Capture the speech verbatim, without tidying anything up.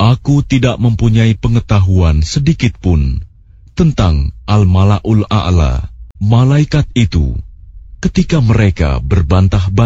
Aku tidak mempunyai pengetahuan sedikit pun tentang Al-Mala'ul A'la, malaikat itu, ketika mereka berbantah-bantah